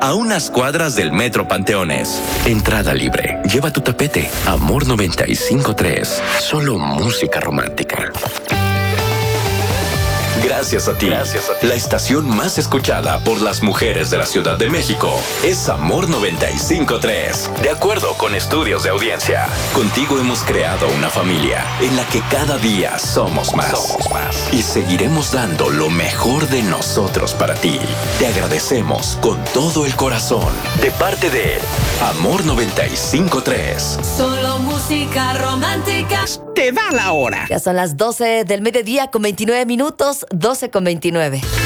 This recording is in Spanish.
a unas cuadras del Metro Panteones. Entrada libre. Lleva tu tapete. Amor 95.3. Solo música romántica. Gracias a ti. La estación más escuchada por las mujeres de la Ciudad de México es Amor 95.3. De acuerdo con estudios de audiencia, contigo hemos creado una familia en la que cada día somos más. Y seguiremos dando lo mejor de nosotros para ti. Te agradecemos con todo el corazón. De parte de Amor 95.3. Solo música romántica. Te da la hora. Ya son las 12 del mediodía con 29 minutos, 12 con 29.